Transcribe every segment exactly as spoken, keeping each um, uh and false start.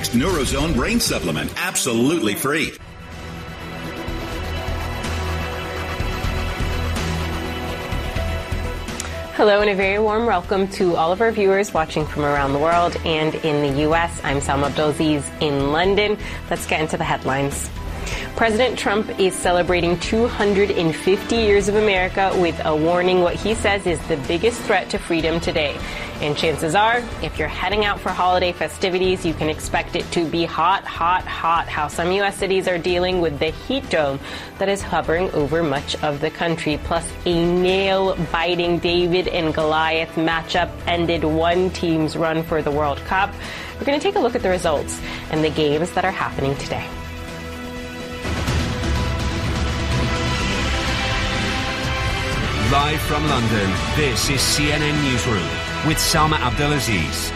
next Neurozone brain supplement, absolutely free. Hello and a very warm welcome to all of our viewers watching from around the world and in the U S. I'm Salma Abdulaziz in London. Let's get into the headlines. President Trump is celebrating two hundred fifty years of America with a warning what he says is the biggest threat to freedom today. And chances are, if you're heading out for holiday festivities, you can expect it to be hot, hot, hot. How some U S cities are dealing with the heat dome that is hovering over much of the country. Plus, a nail-biting David and Goliath matchup ended one team's run for the World Cup. We're going to take a look at the results and the games that are happening today. Live from London, this is C N N Newsroom with Salma Abdulaziz.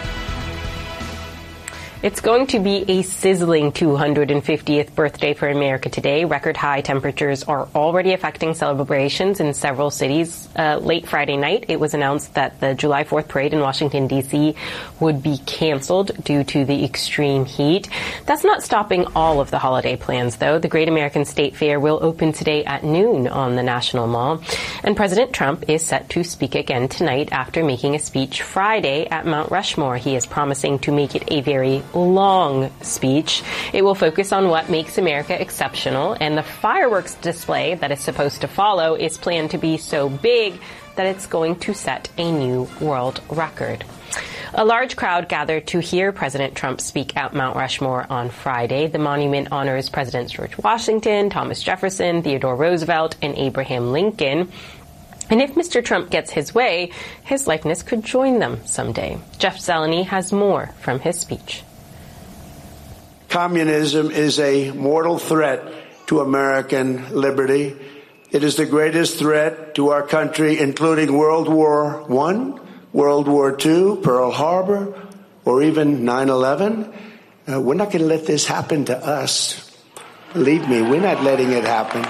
It's going to be a sizzling two hundred fiftieth birthday for America today. Record high temperatures are already affecting celebrations in several cities. Uh, late Friday night, it was announced that the July fourth parade in Washington, D C would be canceled due to the extreme heat. That's not stopping all of the holiday plans, though. The Great American State Fair will open today at noon on the National Mall. And President Trump is set to speak again tonight after making a speech Friday at Mount Rushmore. He is promising to make it a very long speech. It will focus on what makes America exceptional, and the fireworks display that is supposed to follow is planned to be so big that it's going to set a new world record. A large crowd gathered to hear President Trump speak at Mount Rushmore on Friday. The monument honors Presidents George Washington, Thomas Jefferson, Theodore Roosevelt, and Abraham Lincoln. And if Mister Trump gets his way, his likeness could join them someday. Jeff Zeleny has more from his speech. Communism is a mortal threat to American liberty. It is the greatest threat to our country, including World War One, World War Two, Pearl Harbor, or even nine eleven. Uh, we're not going to let this happen to us. Believe me, we're not letting it happen.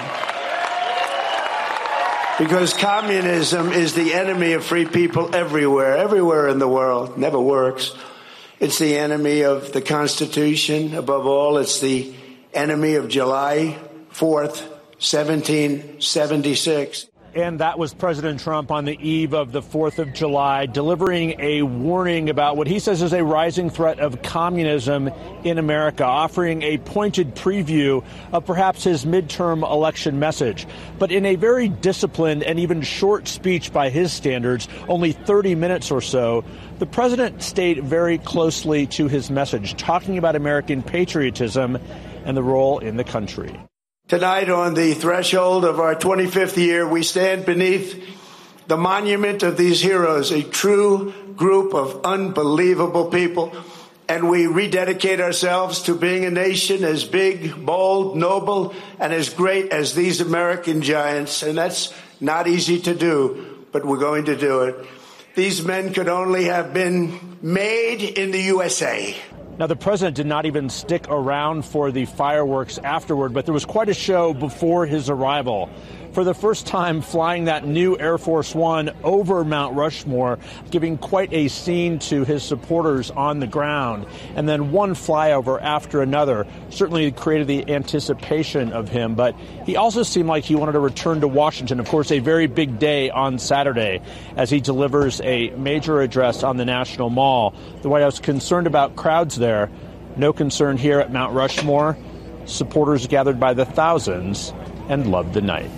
Because communism is the enemy of free people everywhere, everywhere in the world. Never works. It's the enemy of the Constitution. Above all, it's the enemy of July fourth, seventeen seventy-six. And that was President Trump on the eve of the fourth of July, delivering a warning about what he says is a rising threat of communism in America, offering a pointed preview of perhaps his midterm election message. But in a very disciplined and even short speech by his standards, only thirty minutes or so, the president stayed very closely to his message, talking about American patriotism and the role in the country. Tonight, on the threshold of our twenty-fifth year, we stand beneath the monument of these heroes, a true group of unbelievable people, and we rededicate ourselves to being a nation as big, bold, noble, and as great as these American giants. And that's not easy to do, but we're going to do it. These men could only have been made in the U S A. Now, the president did not even stick around for the fireworks afterward, but there was quite a show before his arrival. For the first time, flying that new Air Force One over Mount Rushmore, giving quite a scene to his supporters on the ground. And then one flyover after another certainly created the anticipation of him. But he also seemed like he wanted to return to Washington. Of course, a very big day on Saturday as he delivers a major address on the National Mall. The White House concerned about crowds there. No concern here at Mount Rushmore. Supporters gathered by the thousands and loved the night.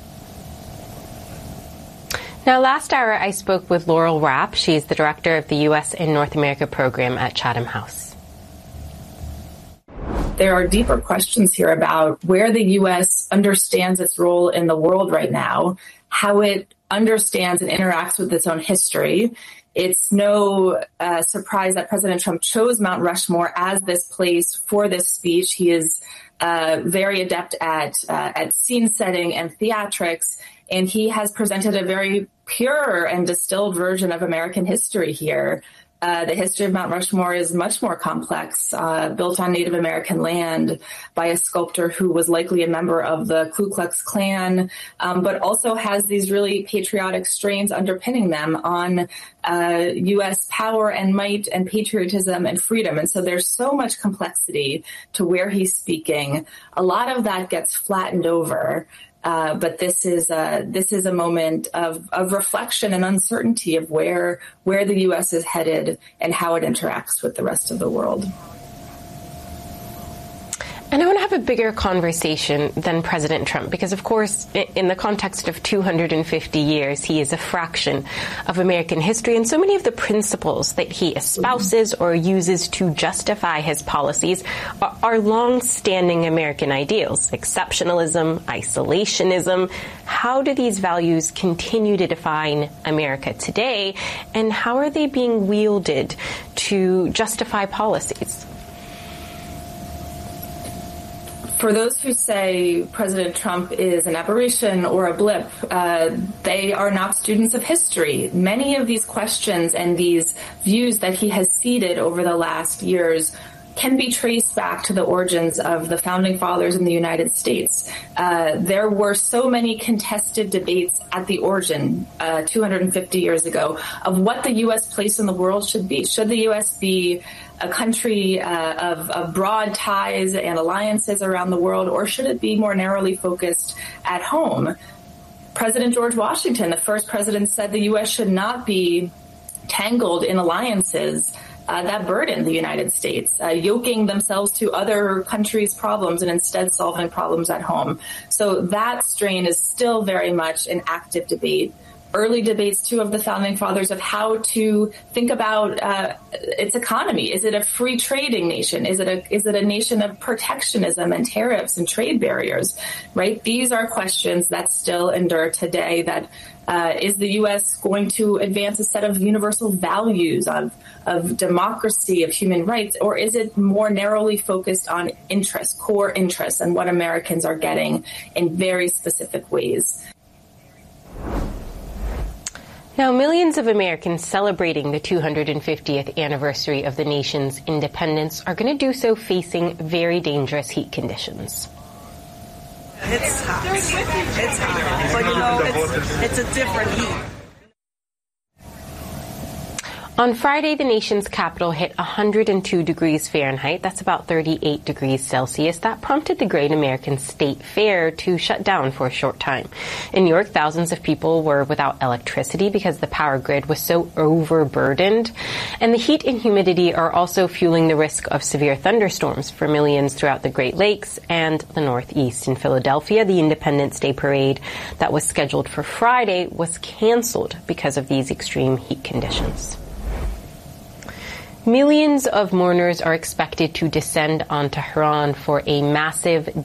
Now, last hour, I spoke with Laurel Rapp. She's the director of the U S and North America program at Chatham House. There are deeper questions here about where the U S understands its role in the world right now, how it understands and interacts with its own history. It's no uh, surprise that President Trump chose Mount Rushmore as this place for this speech. He is uh, very adept at uh, at scene setting and theatrics, and he has presented a very pure and distilled version of American history here. Uh, the history of Mount Rushmore is much more complex, uh, built on Native American land by a sculptor who was likely a member of the Ku Klux Klan, um, but also has these really patriotic strains underpinning them on uh, U S power and might and patriotism and freedom. And so there's so much complexity to where he's speaking. A lot of that gets flattened over. Uh, but this is a, this is a moment of, of reflection and uncertainty of where where the U S is headed and how it interacts with the rest of the world. And I want to have a bigger conversation than President Trump, because, of course, in the context of two hundred fifty years, he is a fraction of American history. And so many of the principles that he espouses or uses to justify his policies are, are long-standing American ideals: exceptionalism, isolationism. How do these values continue to define America today, and how are they being wielded to justify policies? For those who say President Trump is an aberration or a blip, uh, they are not students of history. Many of these questions and these views that he has seeded over the last years can be traced back to the origins of the founding fathers in the United States. Uh, there were so many contested debates at the origin, uh, two hundred fifty years ago, of what the U S place in the world should be. Should the U S be a country uh, of, of broad ties and alliances around the world, or should it be more narrowly focused at home? President George Washington, the first president, said the U S should not be tangled in alliances uh, that burden the United States, uh, yoking themselves to other countries' problems and instead solving problems at home. So that strain is still very much an active debate. Early debates, too, of the founding fathers of how to think about uh, its economy. Is it a free trading nation? Is it a is it a nation of protectionism and tariffs and trade barriers? Right? These are questions that still endure today. That uh, is the U S going to advance a set of universal values of of democracy, of human rights, or is it more narrowly focused on interests, core interests, and what Americans are getting in very specific ways? Now, millions of Americans celebrating the two hundred fiftieth anniversary of the nation's independence are going to do so facing very dangerous heat conditions. It's hot. It's hot. But, you know, it's, it's a different heat. On Friday, the nation's capital hit one hundred two degrees Fahrenheit. That's about thirty-eight degrees Celsius. That prompted the Great American State Fair to shut down for a short time. In New York, thousands of people were without electricity because the power grid was so overburdened. And the heat and humidity are also fueling the risk of severe thunderstorms for millions throughout the Great Lakes and the Northeast. In Philadelphia, the Independence Day parade that was scheduled for Friday was canceled because of these extreme heat conditions. Millions of mourners are expected to descend on Tehran for a massive